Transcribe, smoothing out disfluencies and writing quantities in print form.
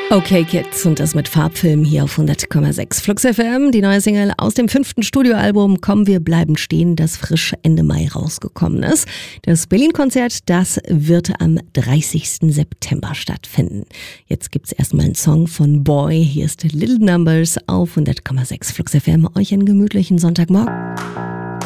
Okay Kids und das mit Farbfilm hier auf 100,6 Flux FM. Die neue Single aus dem 5. Studioalbum Komm, wir bleiben stehen, das frisch Ende Mai rausgekommen ist. Das Berlin-Konzert, das wird am 30. September stattfinden. Jetzt gibt's erstmal einen Song von Boy. Hier ist Little Numbers auf 100,6 Flux FM. Euch einen gemütlichen Sonntagmorgen.